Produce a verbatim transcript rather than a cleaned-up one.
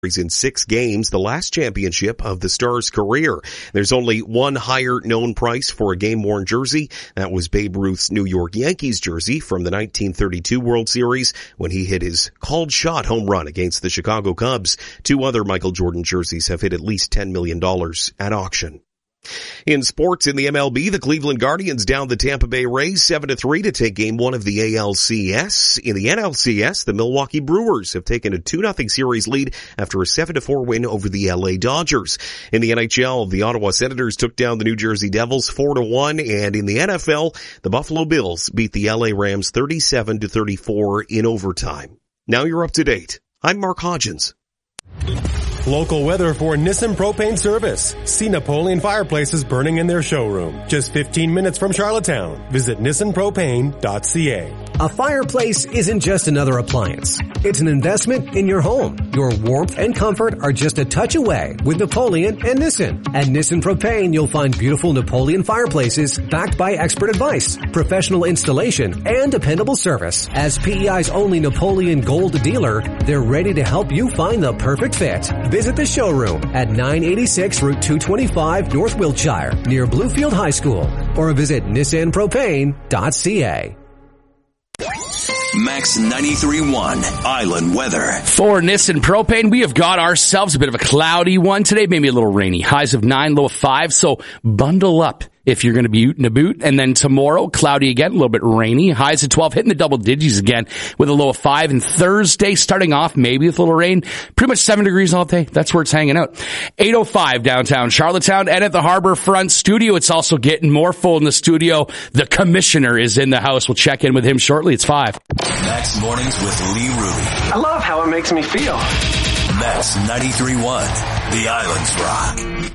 in six games, the last championship of the Stars' career. There's only one higher known price for a game-worn jersey. That was Babe Ruth's New York Yankees jersey from the nineteen thirty-two World Series when he hit his called shot home run against the Chicago Cubs. Two other Michael Jordan jerseys have hit at least ten million dollars at auction. In sports, in the M L B, the Cleveland Guardians downed the Tampa Bay Rays seven to three to take game one of the A L C S. In the N L C S, the Milwaukee Brewers have taken a two nothing series lead after a seven to four win over the L A Dodgers. In the N H L, the Ottawa Senators took down the New Jersey Devils four to one, and in the N F L, the Buffalo Bills beat the L A Rams thirty-seven to thirty-four in overtime. Now you're up to date. I'm Mark Hodgins. Local weather for Nissan Propane Service. See Napoleon fireplaces burning in their showroom. Just fifteen minutes from Charlottetown. Visit nissan propane dot c a. A fireplace isn't just another appliance. It's an investment in your home. Your warmth and comfort are just a touch away with Napoleon and Nissan. At Nissan Propane, you'll find beautiful Napoleon fireplaces backed by expert advice, professional installation, and dependable service. As P E I's only Napoleon Gold dealer, they're ready to help you find the perfect fit. Visit the showroom at nine eighty-six Route two twenty-five North Wiltshire near Bluefield High School, or visit nissan propane dot c a. Max ninety-three point one Island Weather. For Nissan Propane, we have got ourselves a bit of a cloudy one today, maybe a little rainy. Highs of nine, low of five, so bundle up if you're going to be ootin' a boot. And then tomorrow, cloudy again, a little bit rainy. Highs of twelve, hitting the double digits again with a low of five. And Thursday, starting off maybe with a little rain. Pretty much seven degrees all day. That's where it's hanging out. eight oh five downtown Charlottetown. And at the Harbor Front studio, it's also getting more full in the studio. The commissioner is in the house. We'll check in with him shortly. It's five. Max Mornings with Lee Ruby. I love how it makes me feel. Max ninety-three point one, the Island's Rock.